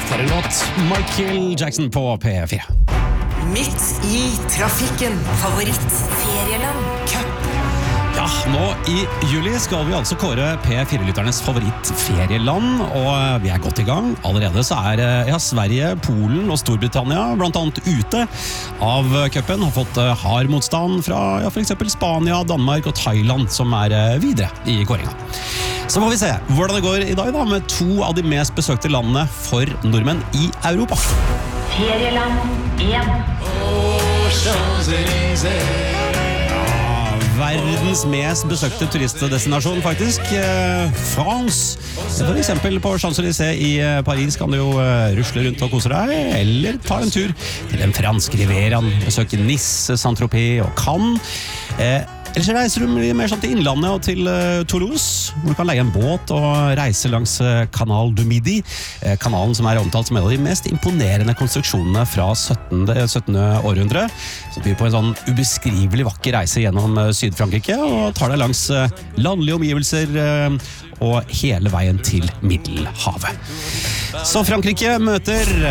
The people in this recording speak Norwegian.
For en låt, Michael Jackson på P4. Midt i trafikken. Favorittferieland. Cup. Ja, nå i juli skal vi altså kåre P4-lytternes favorittferieland, og vi er godt i gang. Allerede så er Sverige, Polen og Storbritannia blant annet ute av cupen, har fått hard motstand fra for eksempel Spania, Danmark og Thailand, som er videre i kåringa. Så må vi se hvordan det går i dag da, med to av de mest besøkte landene for nordmenn i Europa. Ferieland 1. Verdens mest besøkte turistdestinasjon faktisk, France. For eksempel på Champs-Élysées i Paris kan du jo rusle rundt og kose deg, eller ta en tur til den franske Rivieraen, besøke Nice, Saint-Tropez og Cannes. Ellers reiser du mer sånn til innlandet og til Toulouse, hvor du kan leie en båt og reise langs Canal du Midi, kanalen som er omtalt som en av de mest imponerende konstruksjonene fra 17. århundre, som byr på en sånn ubeskrivelig vakker reise gjennom Syd-Frankrike og tar deg langs landlige omgivelser og hele veien til Middelhavet. Så Frankrike møter